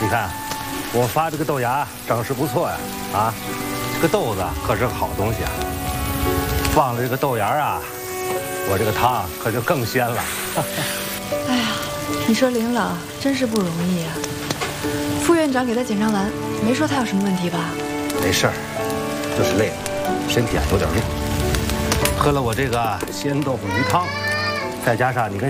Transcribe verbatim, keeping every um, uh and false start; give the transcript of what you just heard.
你看，我发这个豆芽长势不错呀，啊，这个豆子可是个好东西啊。放了这个豆芽啊，我这个汤可就更鲜了。 哎呀，你说林老真是不容易啊。副院长给他检查完，没说他有什么问题吧？ 没事儿，就是累了，身体啊有点累。喝了我这个鲜豆腐鱼汤，再加上你跟